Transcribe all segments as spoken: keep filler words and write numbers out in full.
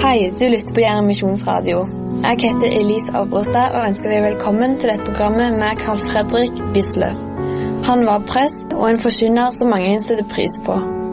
Hei, du lytter på Jæren Misjonsradio. Jeg heter Elise Avrostad og ønsker deg velkommen til dette programmet med Carl Fredrik Wisløff. Han var prest og en forkynner som mange setter pris på.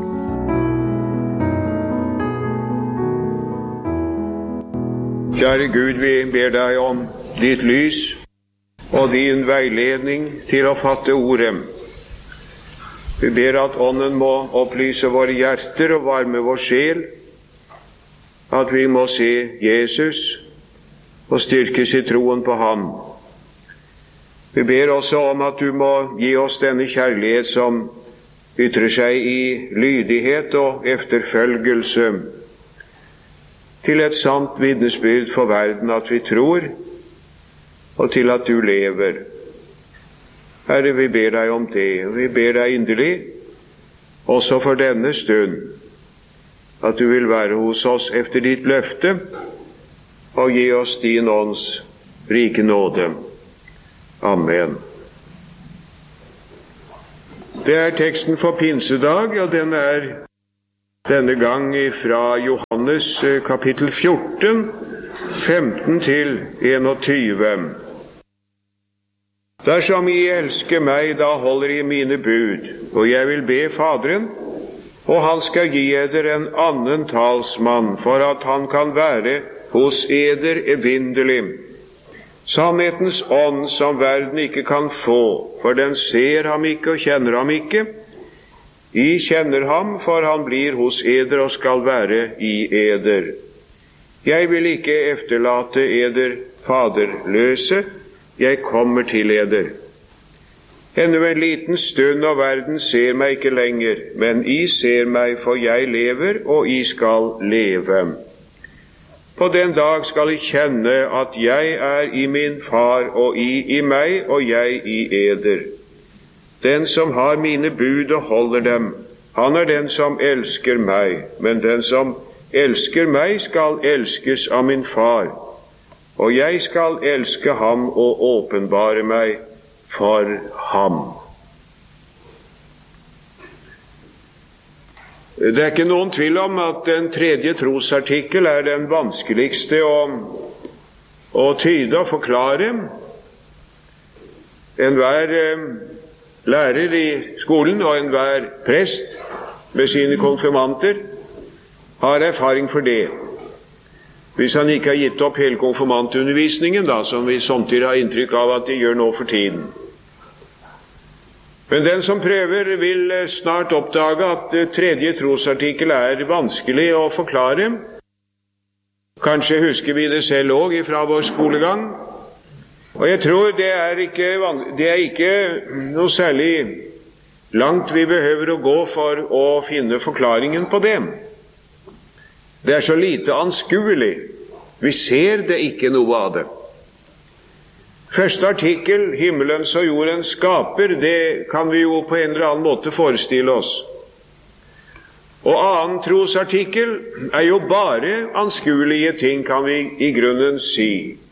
Kjære Gud, vi ber deg om ditt lys og din veiledning til å fatte ordet. Vi ber at ånden må opplyse våre hjerter og varme vår sjel, at vi må se Jesus og styrkes i troen på ham. Vi ber også om at du må gi oss denne kjærlighet som ytrer seg i lydighet og efterfølgelse, til et sant vitnesbyrd for verden at vi tror, og til at du lever. Herre, vi ber deg om det, og vi ber deg inderlig, også for denne stund, at du vil være hos oss efter ditt løfte, og gi oss din ånds rike nåde. Amen. Det er teksten for pinsedag, og den er denne gang fra Johannes kapittel fjorten, femten til enogtyve. Dersom I elsker meg, da holder I mine bud, og jeg vil be Faderen, og han skal gi eder en annen talsmann, for at han kan være hos eder evinderlig. Sannhetens ånd som verden ikke kan få, for den ser ham ikke og kjenner ham ikke. I kjenner ham, for han blir hos eder og skal være i eder. Jeg vil ikke efterlate eder faderløse, jeg kommer til eder. Ennå en liten stund, og verden ser meg ikke lenger, men I ser meg, for jeg lever, og I skal leve. På den dag skal I kjenne at jeg er I min far, og I I meg, og jeg I eder. Den som har mine bud og holder dem, han er den som elsker meg, men den som elsker meg skal elskes av min far, og jeg skal elske ham og åpenbare meg for ham. Det er ikke noen tvil om at den tredje trosartikkel er den vanskeligste å, å tyde og forklare. Enhver eh, lærer i skolen og enhver prest med sine konfirmanter har erfaring for det. Hvis han ikke har gitt opp hele konfirmantundervisningen, da, som vi samtidig har inntrykk av at de gjør nå for tiden. Men den som prøver vil snart oppdage at tredje trosartikkel er vanskelig å forklare. Kanskje husker vi det selv også fra vår skolegang. Og jeg tror det er ikke, det er ikke noe særlig langt vi behøver å gå for å finne forklaringen på det. Det er så lite anskuelig. Vi ser det ikke noe av det. Første artikkel, himmelens og jordens skaper, det kan vi jo på en eller annen måte forestille oss. Og annen trosartikkel er jo bare anskuelige ting, kan vi i grunnen si.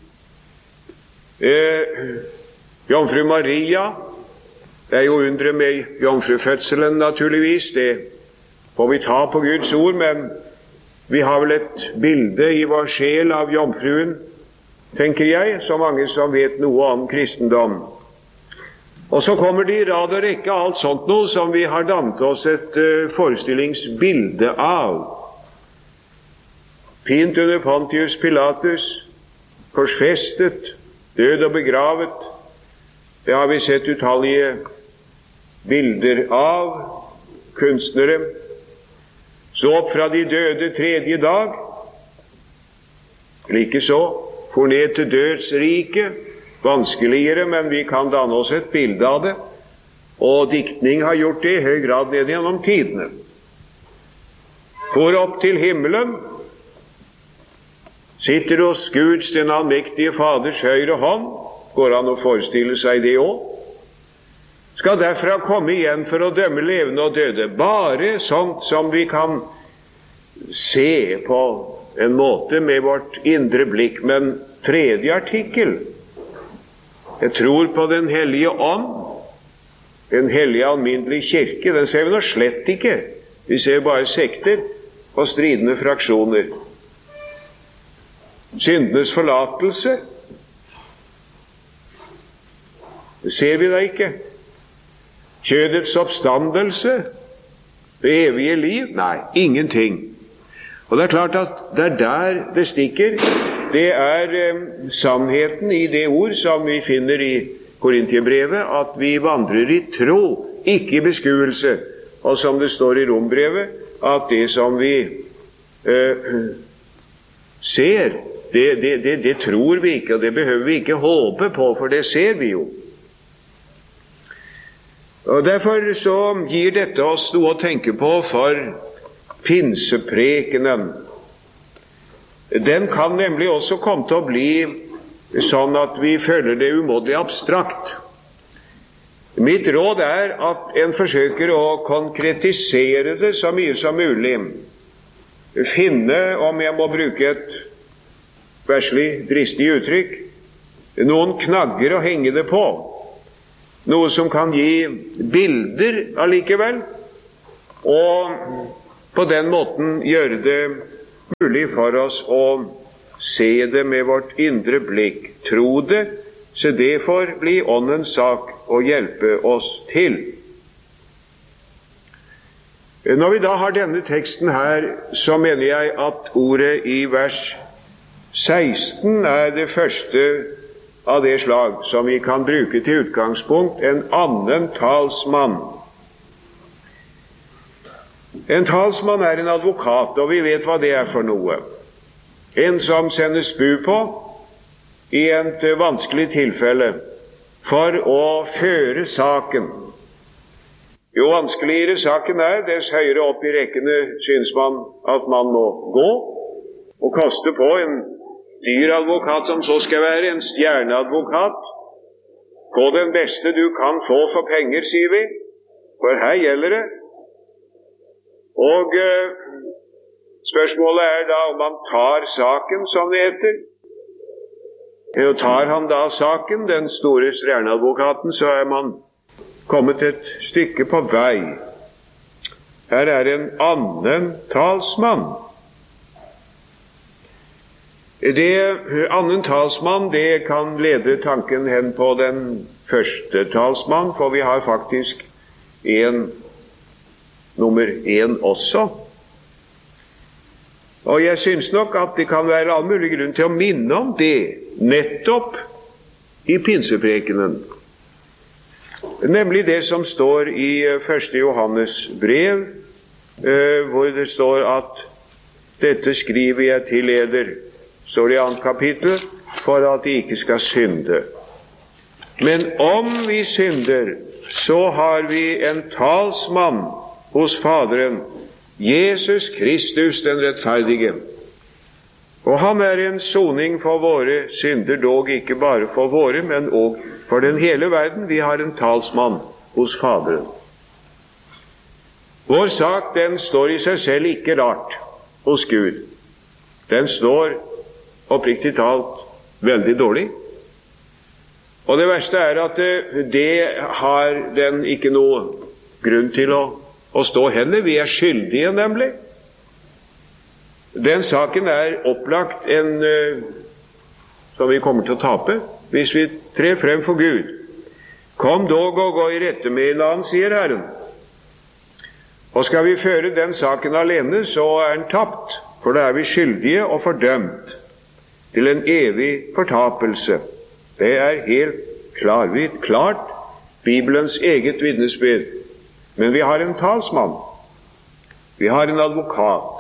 Eh, Jomfru Maria, det er jo undre med jomfrufødselen naturligvis, det får vi ta på Guds ord, men vi har vel et bilde i vår sjel av jomfruen, tenker jeg, så mange som vet noe om kristendom. Og så kommer det i rad og rekke alt sånt noe som vi har dannet oss et uh, forestillingsbilde av. Pint under Pontius Pilatus, korsfestet, død og begravet. Det har vi sett utallige bilder av, kunstnere. Så opp fra de døde tredje dag, likeså, for ned til dødsriket, vanskeligere, men vi kan danne oss et bilde av det, og diktning har gjort det i høy grad ned gjennom tidene. For opp til himmelen, sitter hos Guds den allmektige Faders høyre hånd, går an å forestille seg det også, skal derfra komme igjen for å dømme levende og døde. Bare sånt som vi kan se på en måte med vårt indre blikk. Men tredje artikkel, jeg tror på den hellige ånd, en hellig alminnelig kirke, den ser vi nå slett ikke. Vi ser bare sekter og stridende fraksjoner. syndenes forlatelse? Det ser vi da ikke. Kjødets oppstandelse? Det evige liv? Nei, ingenting. Og det er klart at det er der det stikker. Det er eh, sannheten i det ord som vi finner i Korintierbrevet, at vi vandrer i tro, ikke i beskuelse. Og som det står i Rombrevet, at det som vi eh, ser, det, det, det, det tror vi ikke, og det behøver vi ikke håpe på, for det ser vi jo. Og derfor så gir dette oss noe å tenke på for pinseprekenen. Den kan nemlig også komme til å bli sånn at vi føler det umåtelig abstrakt. Mitt råd er at en forsøker å konkretisere det så mye som mulig. Finne, om jeg må bruke et verslig dristig uttrykk, noen knagger å henge det på. Noe som kan gi bilder allikevel, og på den måten gjøre det mulig for oss å se det med vårt indre blikk, tro det, så det får bli åndens sak å hjelpe oss til. Når vi da har denne teksten her, så mener jeg at ordet i vers seksten er det første av det slag som vi kan bruke til utgangspunkt, en annen talsmann. En talsmann er en advokat, og vi vet hva det er for noe. En som sendes bud på i et vanskelig tilfelle for å føre saken. Jo vanskeligere saken er, dess høyere opp i rekkene synes man at man må gå og kaste på en dyr advokat som så skal være en stjerneadvokat. Gå den beste du kan få for penger, sier vi, for her gjelder det. Og eh, spørsmålet er da om han tar saken, som det heter. Og tar han da saken, den store stjerneadvokaten, så er man kommet et stykke på vei. Her er en annen talsmann. Det annen talsmann, det kan lede tanken hen på den første talsmann, for vi har faktisk en nummer en også. Og jeg synes nok at det kan være all mulig grunn til å minne om det, nettopp i pinseprekenen. Nemlig det som står i første Johannes brev, hvor det står at dette skriver jeg til eder, står det i annet kapittel, for at de ikke skal synde. Men om vi synder, så har vi en talsmann hos Faderen, Jesus Kristus den rettferdige. Og han er en soning for våre synder, dog ikke bare for våre, men også for den hele verden. Vi har en talsmann hos Faderen. Vår sak, den står i seg selv ikke rart hos Gud. Den står oppriktig talt veldig dårlig. Og det verste er at det har den ikke noe grunn til å, å stå heller. Vi er skyldige, nemlig. Den saken er opplagt en som vi kommer til å tape hvis vi trer frem for Gud. Kom dog og gå i rette med en annen, sier Herren. Og skal vi føre den saken alene, så er den tapt, for da er vi skyldige og fordømt til en evig fortapelse. Det er helt klarvidt, klart, Bibelens eget vitnesbyrd. Men vi har en talsmann. Vi har en advokat.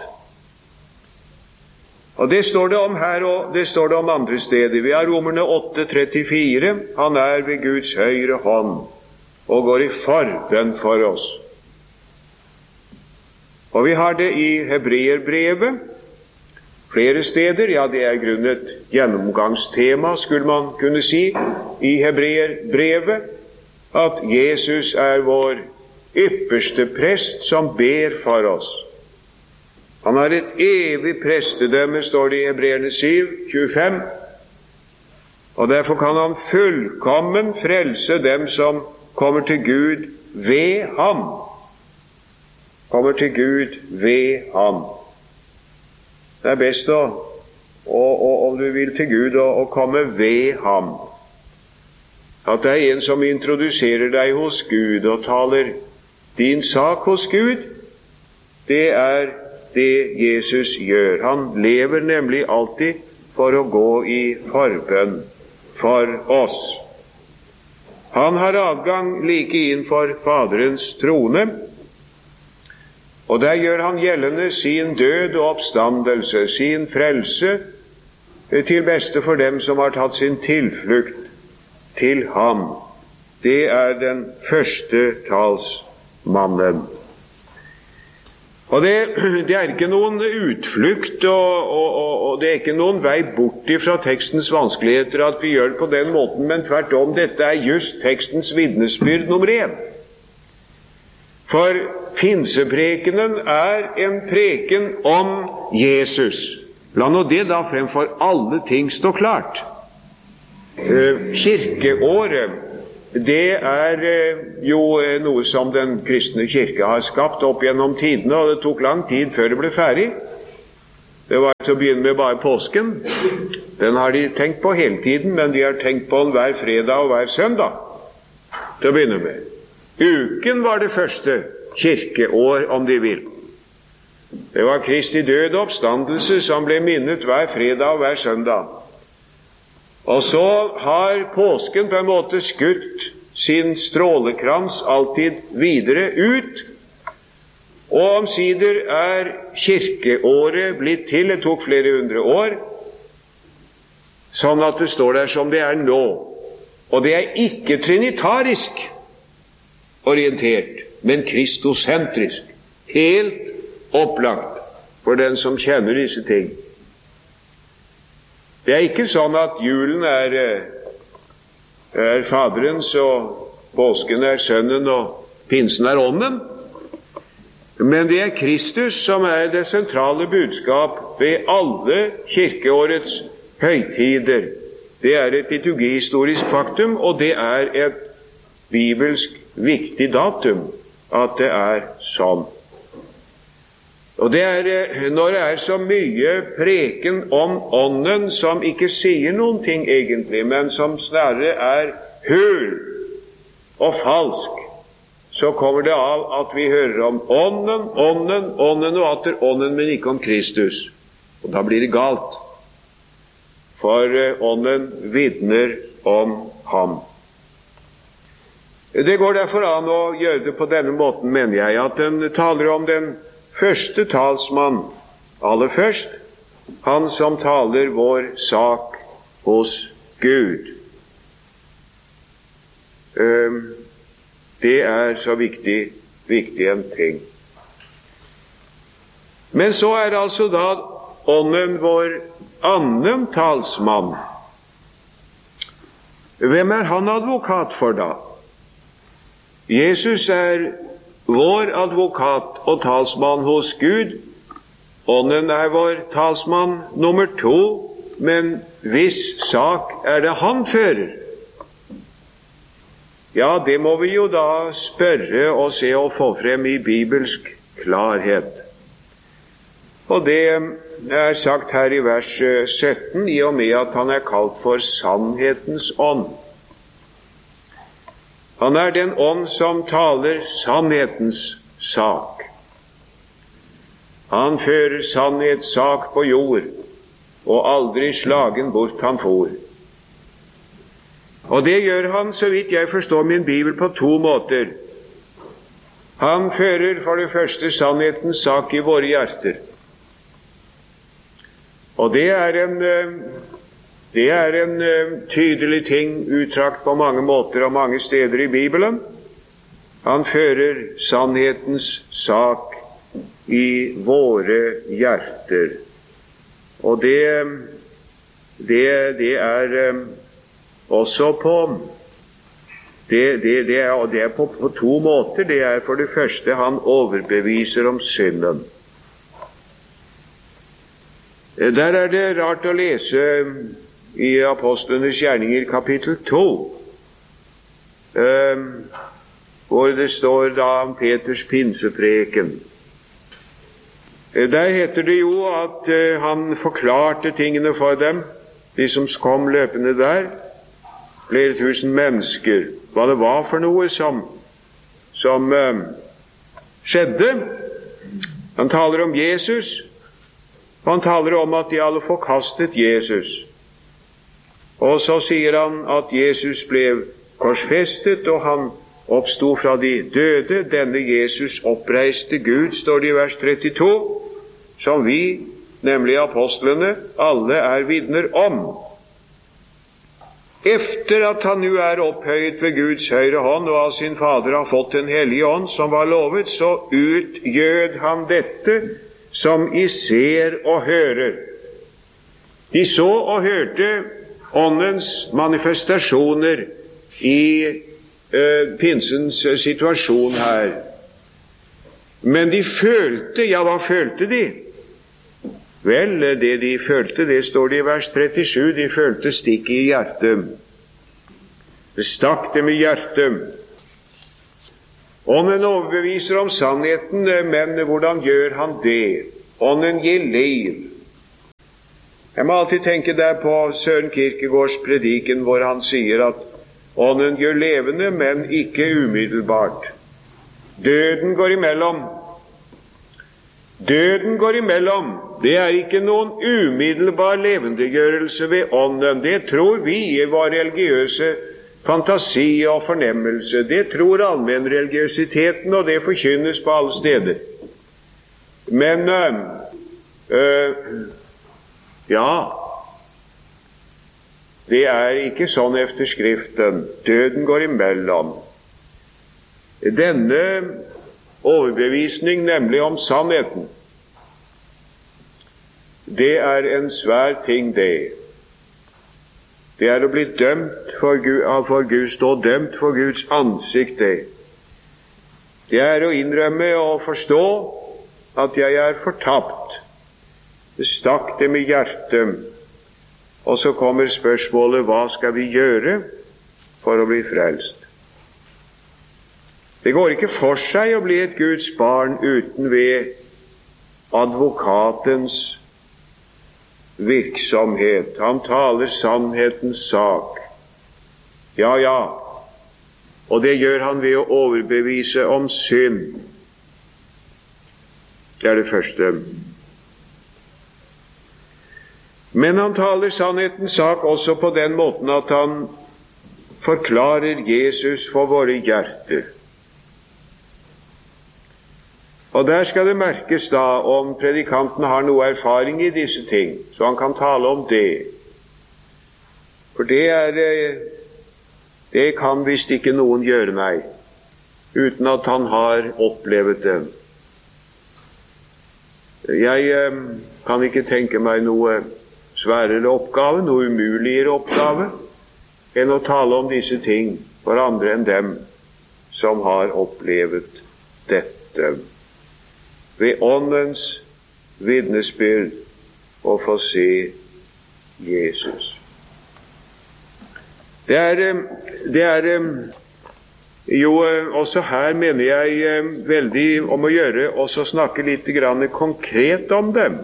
Og det står det om her, og det står det om andre steder. Vi har Romerne åtte trettifire. Han er ved Guds høyre hånd og går i forbønn for oss. Og vi har det i Hebreerbrevet. Flere steder, ja, det er grunnet gjennomgangstema, skulle man kunne si, i Hebreerbrevet, at Jesus er vår ypperste prest som ber for oss. Han har et evig prestedømme, står det i Hebreerne syv tjuefem, og derfor kan han fullkommen frelse dem som kommer til Gud ved ham. Kommer til Gud ved ham. Det er best å og, og om du vil til Gud og, og komme ved ham. At det er en som introduserer deg hos Gud og taler din sak hos Gud, det er det Jesus gjør. Han lever nemlig alltid for å gå i forbønn for oss. Han har adgang like inn for Faderens trone, og der gjør han gjeldende sin død og oppstandelse, sin frelse, til beste for dem som har tatt sin tilflukt til ham. Det er den første talsmannen. Og det, det er ikke noen utflukt, og, og, og det er ikke noen vei bort fra tekstens vanskeligheter at vi gjør det på den måten, men tvert om, dette er just tekstens vitnesbyrd nummer én. For pinseprekenen er en preken om Jesus. La nå det da fremfor alle ting stå klart. Kirkeåret, det er jo noe som den kristne kirke har skapt opp gjennom tidene, og det tok lang tid før det ble ferdig. Det var til å begynne med bare påsken. Den har de tenkt på hele tiden, men de har tenkt på den hver fredag og hver søndag til å begynne med. Uken var det første kirkeår, om de vil. Det var Kristi død og oppstandelse som ble minnet hver fredag og hver søndag. Og så har påsken på en måte skutt sin strålekrans alltid videre ut, og omsider er kirkeåret blitt til. Det tok flere hundre år, sånn at det står der som det er nå. Og det er ikke trinitarisk orientert, men kristosentrisk. Helt opplagt for den som kjenner disse ting. Det er ikke sånn at julen er, er Faderens, og påsken er Sønnen, og pinsen er Ånden. Men det er Kristus som er det sentrale budskap ved alle kirkeårets høytider. Det er et liturgihistorisk faktum, og det er et bibelsk viktig datum at det er sånn. Og det er når det er så mye preken om ånden som ikke sier noen ting egentlig, men som snarere er hul og falsk, så kommer det av at vi hører om ånden, ånden, ånden og atter ånden, men ikke om Kristus. Og da blir det galt. For ånden vitner om ham. Det går derfor an å gjøre det på denne måten, mener jeg, at den taler om den første talsmann, aller først, han som taler vår sak hos Gud. Det er så viktig, viktig en ting. Men så er det altså da ånden vår annen talsmann. Hvem er han advokat for da? Jesus er vår advokat og talsmann hos Gud. Ånden er vår talsmann nummer to, men viss sak er det han fører. Ja, det må vi jo da spørre og se og få frem i bibelsk klarhet. Og det er sagt her i vers sytten, i og med at han er kalt for sannhetens ånd. Han er den ånd som taler sannhetens sak. Han fører sannhetssak på jord, og aldri slagen bort han for. Og det gjør han, så vidt jeg forstår min bibel, på to måter. Han fører for det første sannhetens sak i våre hjerter. Og det er en... Det er en uh, tydelig ting uttrakt på mange måter og mange steder i Bibelen. Han fører sannhetens sak i våre hjerter. Og det, det, det er um, også på det, det, det er, det er på, på to måter. Det er for det første han overbeviser om synden. Der er det rart å lese i Apostlenes gjerninger kapittel to, um, hvor det står da om Peters pinsepreken. Der heter det jo at uh, han forklarte tingene for dem, de som kom løpende der, flere tusen mennesker, hva det var for noe som, som uh, skjedde. Han taler om Jesus, og han taler om at de hadde forkastet Jesus. Og så sier han at Jesus ble korsfestet, og han oppstod fra de døde. Denne Jesus oppreiste Gud, står det i vers trettito, som vi, nemlig apostlene, alle er vitner om. Efter at han nu er opphøyet ved Guds høyre hånd, og av sin Fader har fått den hellige ånd som var lovet, så utgjød han dette som I ser og hører. De så og hørte åndens manifestasjoner i uh, pinsens uh, situasjon her. Men de følte, ja, hva følte de? Vel, det de følte, det står det i vers trettisju, de følte stikk i hjertet. Det stakk dem i hjertet. Ånden overbeviser om sannheten, men hvordan gjør han det? Ånden gir liv. Jeg må alltid tenke der på Søren Kierkegaards prediken, hvor han sier at ånden gjør levende, men ikke umiddelbart. Døden går imellom. Døden går imellom. Det er ikke noen umiddelbar levendegjørelse ved ånden. Det tror vi i vår religiøse fantasi og fornemmelse. Det tror allmenn religiøsiteten, og det forkynnes på alle steder. Men øh, øh, ja, det er ikke sånn efter Skriften. Døden går imellom. Denne overbevisning, nemlig om sannheten, det er en svær ting, det. Det er å bli dømt for Gud, for Gud, stå dømt for Guds ansikt, det. Det er å innrømme og forstå at jeg er fortapt. Det stakk dem i hjertet. Og så kommer spørsmålet, hva skal vi gjøre for å bli frelst? Det går ikke for seg å bli et Guds barn uten ved advokatens virksomhet. Han taler sannhetens sak. Ja, ja. Og det gjør han ved å overbevise om synd. Det er det første. Men han taler sannhetens sak også på den måten at han forklarer Jesus for våre hjerter. Og der skal det merkes da om predikanten har noe erfaring i disse ting, så han kan tale om det. For det er, det kan visst ikke noen gjøre meg, uten at han har opplevet det. Jeg kan ikke tenke meg noe sværere oppgave, noe umuligere oppgave, enn å tale om disse ting for andre enn dem som har opplevet dette. Ved åndens vitnesbyrd å få se Jesus. Det er, det er jo også her, mener jeg, veldig om å gjøre også snakke litt grann konkret om dem.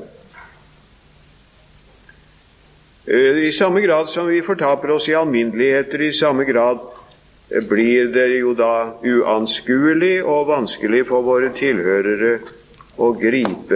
I samme grad som vi fortaper oss i alminneligheter, i samme grad blir det jo da uanskuelig og vanskelig for våre tilhørere å gripe.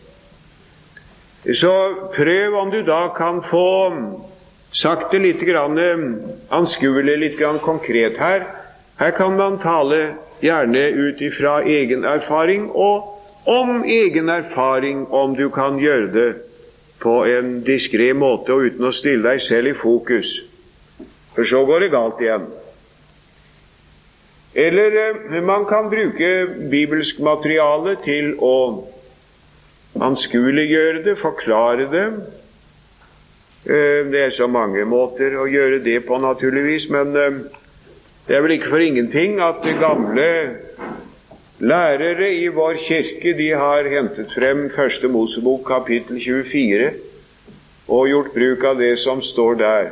Så prøv om du da kan få sagt det litt grann anskuelig, litt grann konkret her. Her kan man tale gjerne ut ifra egen erfaring, og om egen erfaring, om du kan gjøre det på en diskret måte og uten å stille deg selv i fokus. For så går det galt igjen. Eller man kan bruke bibelsk materiale til å anskueliggjøre det, forklare det. Det er så mange måter å gjøre det på, naturligvis, men det er vel ikke for ingenting at gamle lærere i vår kirke, de har hentet frem Første Mosebok kapittel tjuefire og gjort bruk av det som står der.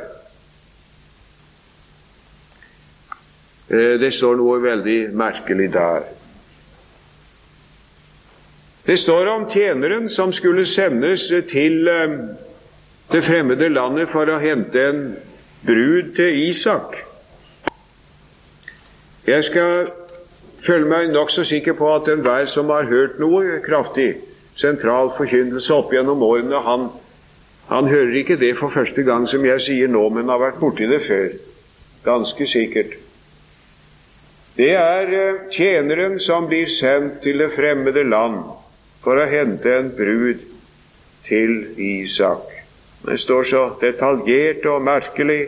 Det står noe veldig merkelig der. Det står om tjeneren som skulle sendes til det fremmede landet for å hente en brud til Isak. Jeg skal føle meg nok så sikker på at enhver som har hørt noe kraftig sentral forkynnelse opp gjennom årene, han, han hører ikke det for første gang som jeg sier nå, men har vært borti det før. Ganske sikkert. Det er tjeneren som blir sendt til det fremmede land for å hente en brud til Isak. Det står så detaljert og merkelig.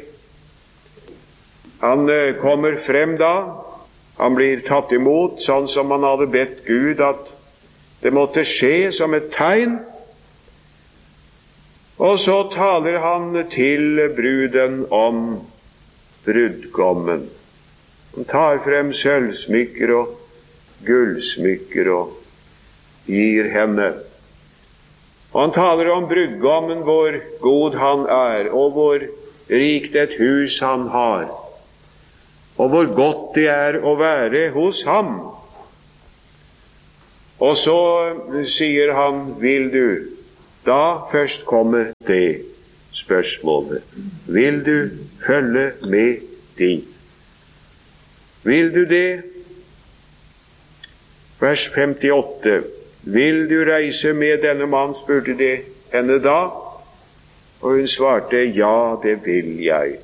Han kommer frem da. Han blir tatt imot sånn som han hadde bedt Gud at det måtte skje som et tegn. Og så taler han til bruden om brudgommen. Han tar frem sølvsmykker og gullsmykker og gir henne. Og han taler om brudgommen, hvor god han er, og hvor rikt et hus han har, og hvor godt det er å være hos ham. Og så sier han, vil du? Da først kommer det spørsmålet. Vil du følge med dit? Vil du det? Vers femtiåtte. Vil du reise med denne mann, spurte de henne da. Og hun svarte, ja, det vil jeg.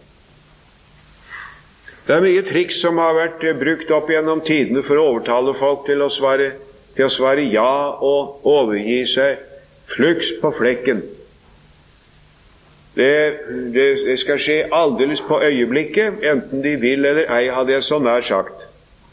Det er mye triks som har vært brukt opp gjennom tidene for å overtale folk til å svare, til å svare ja og overgi seg fluks på flekken. Det, det, det skal skje aldeles på øyeblikket, enten de vil eller ei, hadde jeg så nær sagt.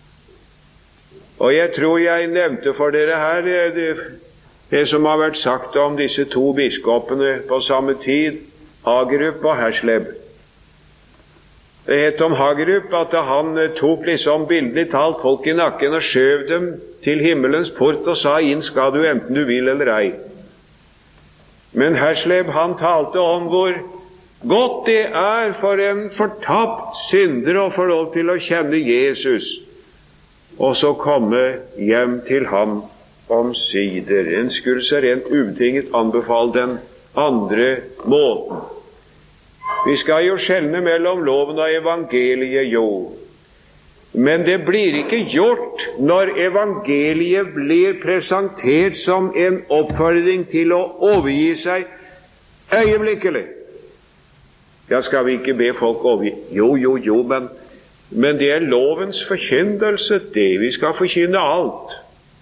Og jeg tror jeg nevnte for dere her det, det som har vært sagt om disse to biskopene på samme tid, Hagerup og Hersleb. Det het om Hagerup at han tok liksom bildelig talt folk i nakken og skjøv dem til himmelens port og sa, inn skal du enten du vil eller ei. Men Hersleb, han talte om hvor godt det er for en fortapt synder å få lov til å kjenne Jesus, og så komme hjem til ham omsider. En skulle så rent ubetinget anbefale den andre måten. Vi skal jo skjelne mellom loven og evangeliet, jo. Men det blir ikke gjort når evangeliet blir presentert som en oppfordring til å overgi seg øyeblikkelig. Ja, skal vi ikke be folk overgi? Jo, jo, jo, men, men det er lovens forkynnelse, det. Vi skal forkynne alt.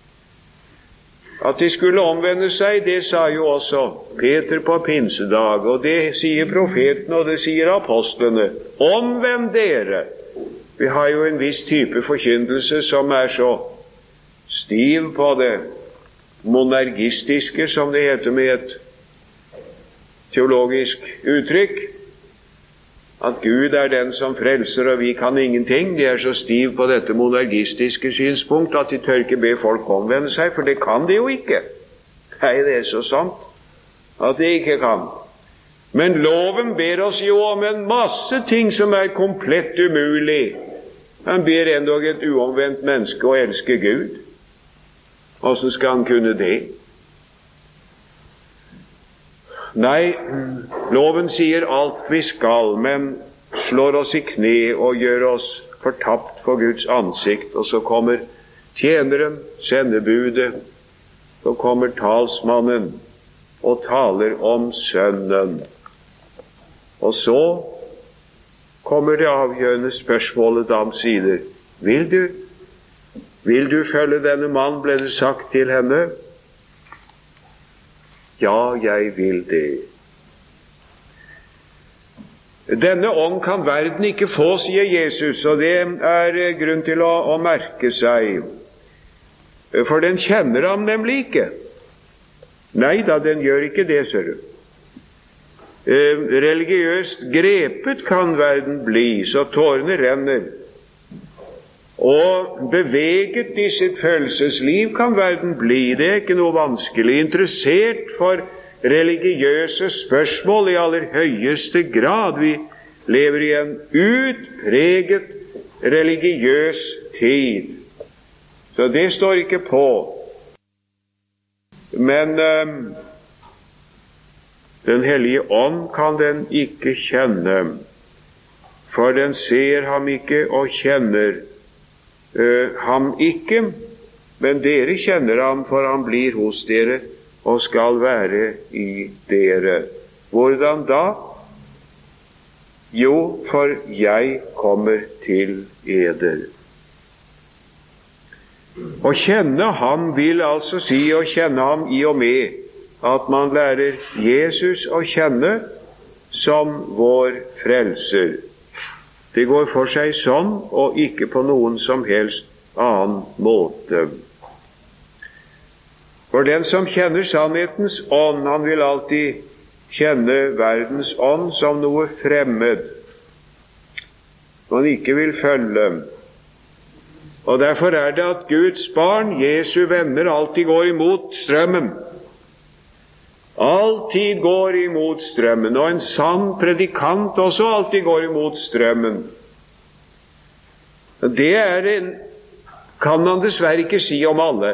At de skulle omvende seg, det sa jo også Peter på pinsedag, og det sier profetene, og det sier apostlene. Omvend dere! Vi har jo en viss type forkynnelse som er så stiv på det monergistiske, som det heter med et teologisk uttrykk, at Gud er den som frelser, og vi kan ingenting. De er så stiv på dette monergistiske synspunkt at de tør ikke be folk omvende seg, for det kan de jo ikke. Nei, det er så sant at de ikke kan. Men loven ber oss jo om en masse ting som er komplett umulig. Han ber endog et uomvendt menneske å elske Gud. Hvordan skal han kunne det? Nei, loven sier alt vi skal, men slår oss i kne og gjør oss fortapt for Guds ansikt. Og så kommer tjeneren, sendebudet, så kommer talsmannen og taler om sønnen. Og så kommer det avgjørende spørsmålet da omsider. Vil du? Vil du følge denne mann, ble det sagt til henne. Ja, jeg vil det. Denne ånd kan verden ikke få, sier Jesus, og det er grunn til å, å merke seg. For den kjenner ham nemlig ikke. Nei da, den gjør ikke det, ser du. Eh, religiøst grepet kan verden bli, så tårene renner. Og beveget i sitt følelsesliv kan verden bli, det er ikke noe vanskelig. Interessert for religiøse spørsmål i aller høyeste grad. Vi lever i en utpreget religiøs tid. Så det står ikke på. Men eh, Den hellige ånd kan den ikke kjenne, for den ser ham ikke og kjenner eh, ham ikke, men dere kjenner ham, for han blir hos dere og skal være i dere. Hvordan da? Jo, for jeg kommer til eder. Å kjenne ham vil altså si å kjenne ham i og med at man lærer Jesus å kjenne som vår frelser. Det går for seg sånn, og ikke på noen som helst annen måte. For den som kjenner sannhetens ånd, han vil alltid kjenne verdens ånd som noe fremmed, man ikke vil følge. Og derfor er det at Guds barn, Jesu venner, alltid går imot strømmen. Alltid går imot strømmen, og en sann predikant også alltid går imot strømmen. Det er en, kan man dessverre ikke si om alle.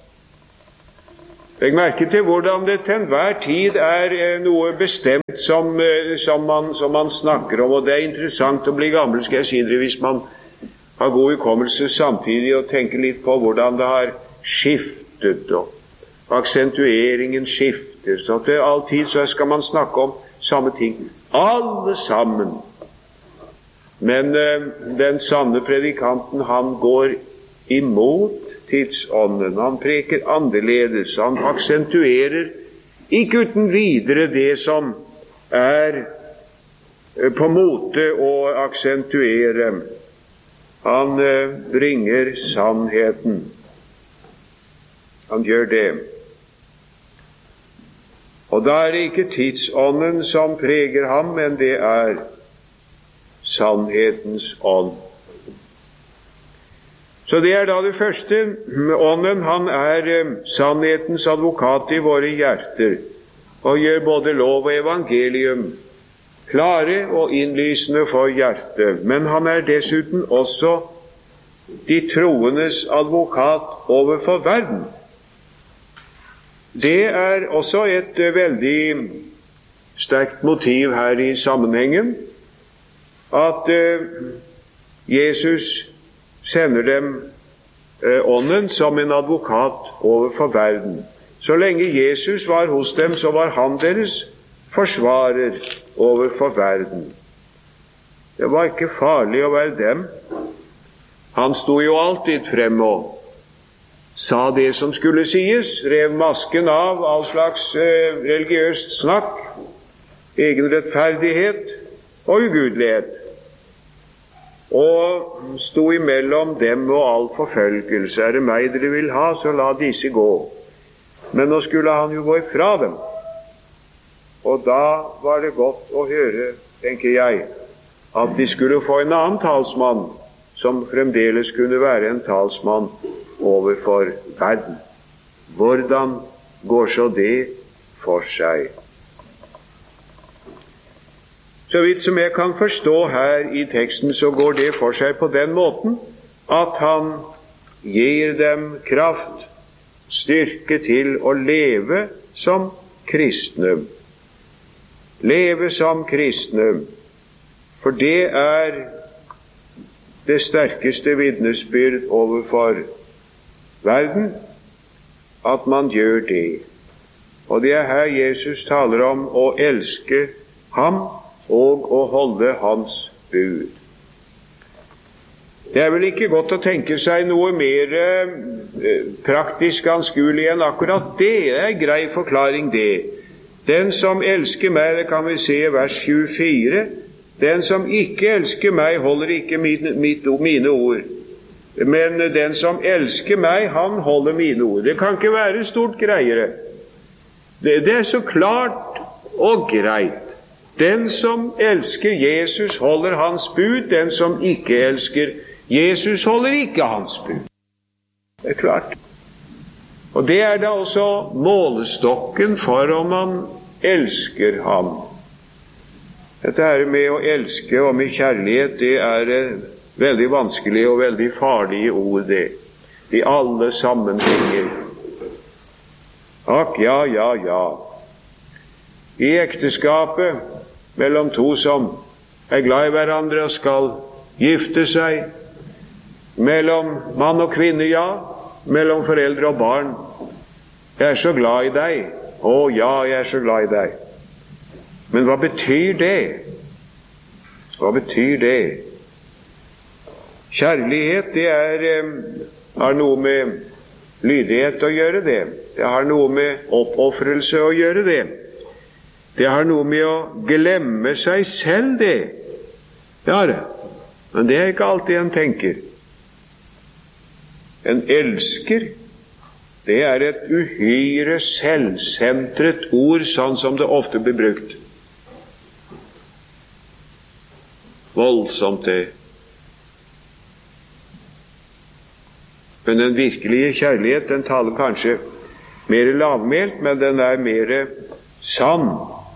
Legg merke til hvordan det til enhver tid er noe bestemt som, som, man, som man snakker om, og det er interessant å bli gammel, skal jeg si dere, hvis man har god hukommelse samtidig og tenker litt på hvordan det har skiftet, og aksentueringen skiftet. Så til all tid så skal man snakke om samme ting. Alle sammen. Men eh, den sanne predikanten, han går imot tidsånden. Han preker annerledes. Han aksentuerer ikke uten videre det som er eh, på mote å aksentuere. Han eh, bringer sannheten. Han gjør det. Og da er det ikke tidsånden som preger ham, men det er sannhetens ånd. Så det er da det første. Ånden, han er eh, sannhetens advokat i våre hjerter, og gjør både lov og evangelium klare og innlysende for hjertet. Men han er dessuten også de troendes advokat overfor verden. Det er også et veldig sterkt motiv her i sammenhengen, at eh, Jesus sender dem eh, ånden som en advokat overfor verden. Så lenge Jesus var hos dem, så var han deres forsvarer overfor verden. Det var ikke farlig å være dem. Han sto jo alltid frem og sa det som skulle sies, rev masken av all slags eh, religiøst snakk, egen rettferdighet og ugudelighet, og sto imellom dem og all forfølgelse. Er det meg dere vil ha, så la disse gå. Men nå skulle han jo gå ifra dem, og da var det godt å høre, tenker jeg, at de skulle få en annen talsmann, som fremdeles kunne være en talsmann overfor verden. Hvordan går så det for seg? Så vidt som jeg kan forstå her i teksten, så går det for seg på den måten at han gir dem kraft, styrke til å leve som kristne. Leve som kristne, for det er det sterkeste vitnesbyrd overfor verden, at man gjør det. Og det er her Jesus taler om å elske ham og å holde hans bud. Det er vel ikke godt å tenke seg noe mer eh, praktisk anskuelig enn akkurat det. Det er en grei forklaring, det. Den som elsker meg, det kan vi se i vers tjuefire, den som ikke elsker meg, holder ikke mine, mine ord. Men den som elsker meg, han holder mine ord. Det kan ikke være stort greiere. Det, det er så klart og greit. Den som elsker Jesus, holder hans bud. Den som ikke elsker Jesus, holder ikke hans bud. Det er klart. Og det er da også målestokken for om man elsker ham. Dette her med å elske og med kjærlighet, det er veldig vanskelig og veldig farlige ord, det. I alle sammenhenger. Akk, ja, ja, ja. I ekteskapet mellom to som er glad i hverandre og skal gifte seg, mellom mann og kvinne, ja, mellom foreldre og barn. Jeg er så glad i deg. Å ja, jeg er så glad i deg. Men hva betyr det? Hva betyr det? Kjærlighet, det er, har noe med lydighet å gjøre det. Det har noe med oppoffrelse å gjøre det. Det har noe med å glemme seg selv, det. Det har det. Men det er ikke alltid en tenker. En elsker, det er et uhyre selvsentret ord, sånn som det ofte blir brukt. Voldsomt det. Men den virkelige kjærlighet, den taler kanskje mer lavmælt, men den er mer sann,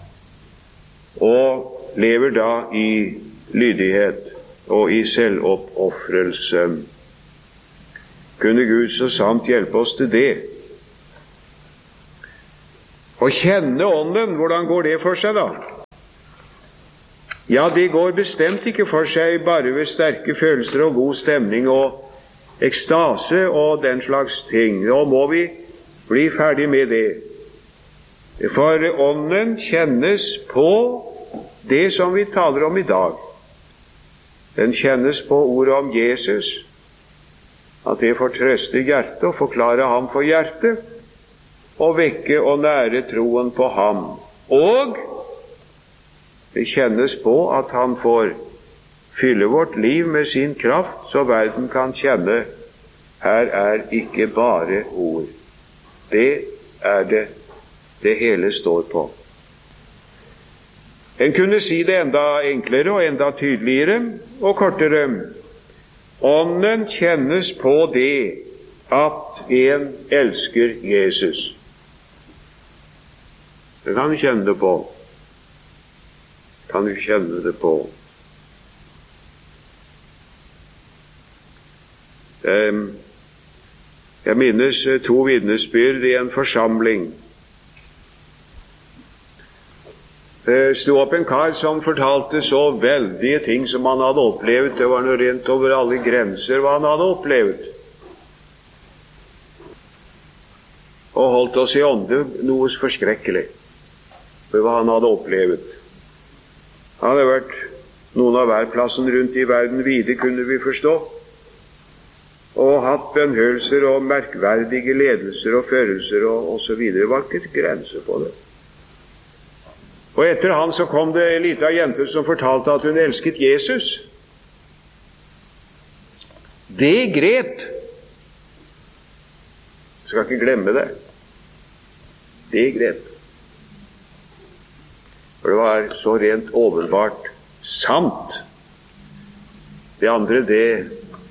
og lever da i lydighet og i selvoppofrelse. Kunne Gud så sant hjelpe oss til det. Å kjenne ånden, hvordan går det for seg da? Ja, det går bestemt ikke for seg bare ved sterke følelser og god stemning og ekstase og den slags ting. Nå må vi bli ferdig med det. For ånden kjennes på det som vi taler om i dag. Den kjennes på ordet om Jesus, at det får trøste hjertet og forklare ham for hjertet, og vekke og nære troen på ham. Og det kjennes på at han får fylle vårt liv med sin kraft, så verden kan kjenne her er ikke bare ord. Det er det det hele står på. En kunne si det enda enklere og enda tydeligere og kortere. Ånden kjennes på det at en elsker Jesus. Det kan du kjenne det på. Kan du kjenne det på. Jeg minnes to vitnesbyrd i en forsamling. Det sto opp en kar som fortalte så veldige ting som han hadde opplevd. Det var noe rent over alle grenser hva han hadde opplevd. Og holdt oss i ånde noe forskrekkelig for hva han hadde opplevd. Han hadde vært noen av hver plassen rundt i verden vide, kunne vi forstå, og hatt bønnhørelser og merkverdige ledelser og førelser og, og så videre. Det var ikke grenser på det. Og etter han så kom det en liten jente som fortalte at hun elsket Jesus. Det grep. Jeg skal ikke glemme det. Det grep. For det var så rent åpenbart sant. Det andre, det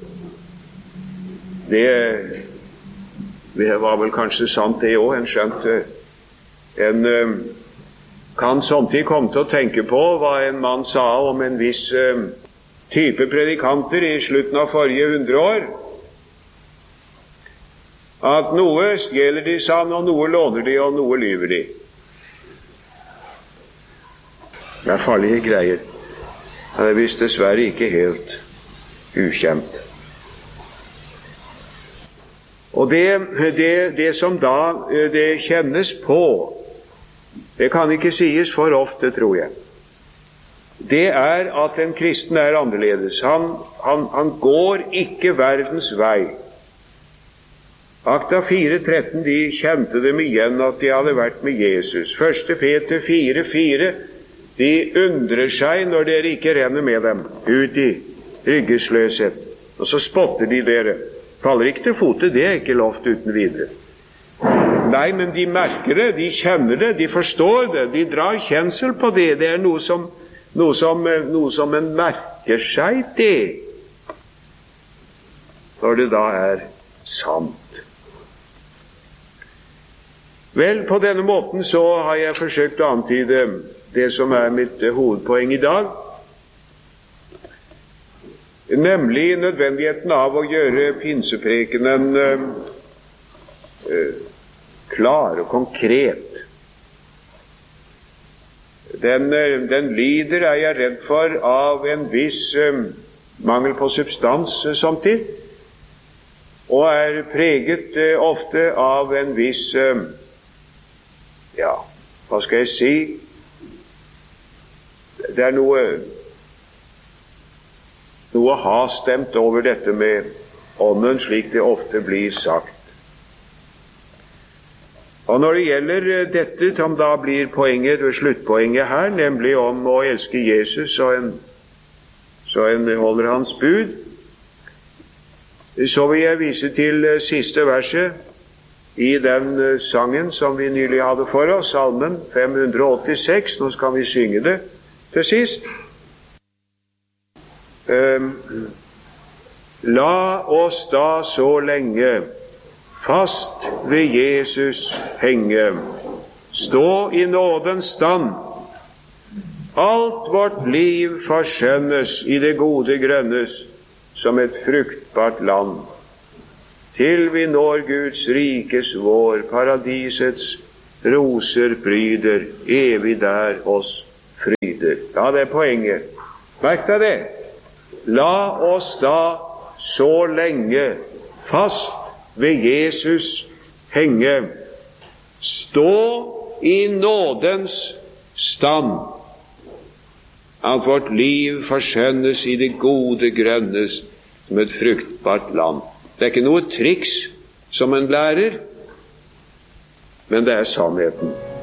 det, det var vel kanskje sant det også. En skjønte en kan samtidig komme til å tenke på hva en mann sa om en viss uh, type predikanter i slutten av forrige hundre år. At noe stjeler de, sa han, og noe låner de, og noe lyver de. Det er farlige greier. Det er visst dessverre ikke helt ukjent. Og det, det, det som da det kjennes på, det kan ikke sies for ofte, tror jeg. Det er at en kristen er annerledes. Han, han, han går ikke verdens vei. Akta fire tretten, de kjente dem igjen at de hadde vært med Jesus. Første Peter fire fire, de undrer seg når dere ikke renner med dem ut i ryggesløshet. Og så spotter de dere. Faller ikke til fote, det er ikke lovt uten videre. Nei, men de merker det, de kjenner det, de forstår det, de drar kjensel på det. Det er noe som, noe som, noe som en merker seg det, når det da er sant. Vel, på denne måten så har jeg forsøkt å antyde det som er mitt hovedpoeng i dag, nemlig nødvendigheten av å gjøre pinseprekenen uh, uh, klar og konkret. Den, den lider, er jeg redd for, av en viss um, mangel på substans uh, samtidig, og er preget uh, ofte av en viss, um, ja, hva skal jeg si, det er noe, noe hastemt over dette med ånden, slik det ofte blir sagt. Og når det gjelder dette, som da blir poenget, sluttpoenget her, nemlig om å elske Jesus, så en, så en holder hans bud, så vil jeg vise til siste verset i den sangen som vi nylig hadde for oss, salmen fem hundre åttiseks. Nå skal vi synge det til sist. Um, La oss da så lenge fast ved Jesus henge, stå i nådens stand. Alt vårt liv forskjønnes i det gode grønnes, som et fruktbart land. Til vi når Guds rikes vår, paradisets roser pryder, evig der oss fryder. Ja, det er poenget. Merk deg det. La oss da så lenge fast ved Jesus henge, stå i nådens stand, at vårt liv forskjønnes i det gode grønnes som et fruktbart land. Det er ikke noe triks som en lærer, men det er sannheten.